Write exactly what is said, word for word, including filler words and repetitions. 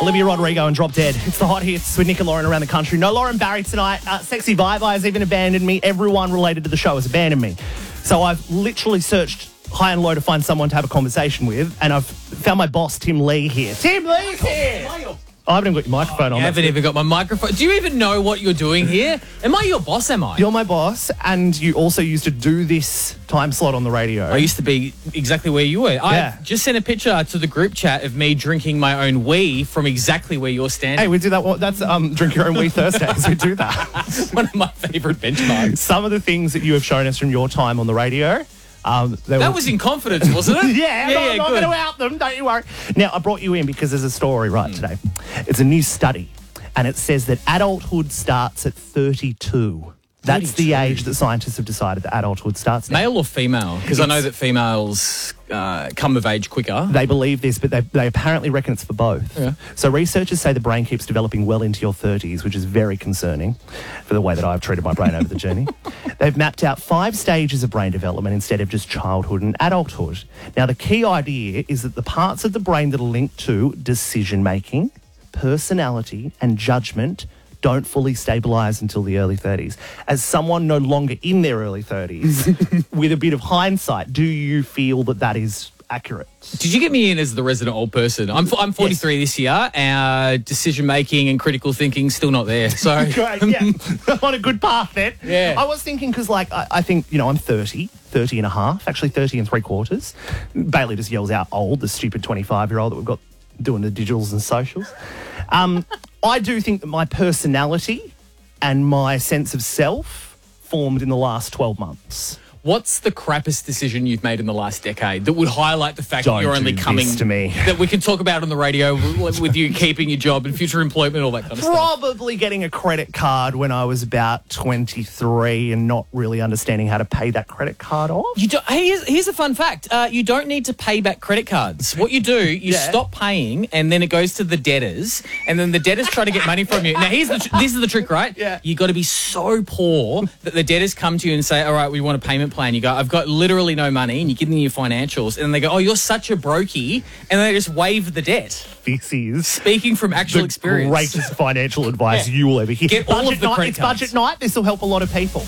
Olivia Rodrigo and Drop Dead. It's the hot hits with Nick and Lauren around the country. No Lauren Barry tonight. Uh, Sexy Vibe has even abandoned me. Everyone related to the show has abandoned me. So I've literally searched high and low to find someone to have a conversation with, and I've found my boss, Tim Lee, here. Tim Lee's here! I haven't even got your microphone on. I haven't even got my microphone. Do you even know what you're doing here? Am I your boss, am I? You're my boss, and you also used to do this time slot on the radio. I used to be exactly where you were. Yeah. I just sent a picture to the group chat of me drinking my own wee from exactly where you're standing. Hey, we do that. That's um, Drink Your Own Wee Thursdays. We do that. One of my favourite benchmarks. Some of the things that you have shown us from your time on the radio. Um, that were... was in confidence, wasn't it? yeah, yeah, I'm not, not going to out them, don't you worry. Now, I brought you in because there's a story right mm. today. It's a new study, and it says that adulthood starts at thirty-two. That's thirty-two. The age that scientists have decided that adulthood starts now. Male or female? Because I know that females uh, come of age quicker. They believe this, but they, they apparently reckon it's for both. Yeah. So researchers say the brain keeps developing well into your thirties, which is very concerning for the way that I've treated my brain over the journey. They've mapped out five stages of brain development instead of just childhood and adulthood. Now, the key idea is that the parts of the brain that are linked to decision-making, personality and judgment don't fully stabilise until the early thirties. As someone no longer in their early thirties, with a bit of hindsight, do you feel that that is accurate? Did you get me in as the resident old person? I'm I'm forty-three yes. this year. Our decision-making and critical thinking still not there. So Great, yeah. On a good path then. Yeah. I was thinking because, like, I, I think, you know, I'm thirty, thirty and a half, actually thirty and three quarters. Bailey just yells out old, the stupid twenty-five-year-old that we've got doing the digitals and socials. Um, I do think that my personality and my sense of self formed in the last twelve months. What's the crappiest decision you've made in the last decade that would highlight the fact Don't that you're only do coming this to me? That we can talk about on the radio with you keeping your job and future employment, all that kind of stuff? Probably getting a credit card when I was about twenty-three and not really understanding how to pay that credit card off. You don't, hey, here's, here's a fun fact. Uh, you don't need to pay back credit cards. What you do, you Yeah. stop paying and then it goes to the debtors and then the debtors try to get money from you. Now, here's the tr- this is the trick, right? Yeah. You got to be so poor that the debtors come to you and say, all right, we want a payment plan. You go, I've got literally no money, and you give them your financials, and then they go, oh, you're such a brokey, and they just waive the debt. This is Speaking from actual the experience. greatest financial advice Yeah. you will ever hear. Get all budget of the night, credit It's cards. budget night. This will help a lot of people.